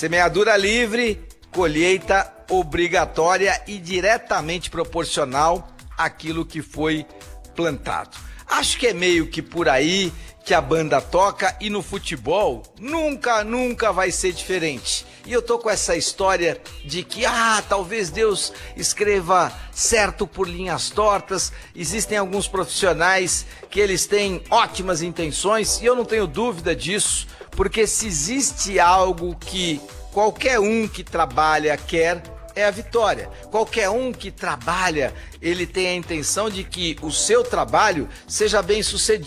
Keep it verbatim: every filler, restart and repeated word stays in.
Semeadura livre, colheita obrigatória e diretamente proporcional àquilo que foi plantado. Acho que é meio que por aí que a banda toca e no futebol nunca, nunca vai ser diferente. E eu tô com essa história de que, ah, talvez Deus escreva certo por linhas tortas. Existem alguns profissionais que eles têm ótimas intenções e eu não tenho dúvida disso, porque se existe algo que qualquer um que trabalha quer, é a vitória. Qualquer um que trabalha, ele tem a intenção de que o seu trabalho seja bem sucedido.